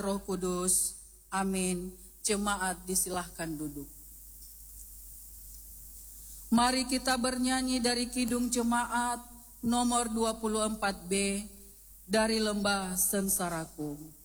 Roh Kudus. Amin. Jemaat disilahkan duduk. Mari kita bernyanyi dari Kidung Jemaat nomor 24B dari Lembah Sengsaraku.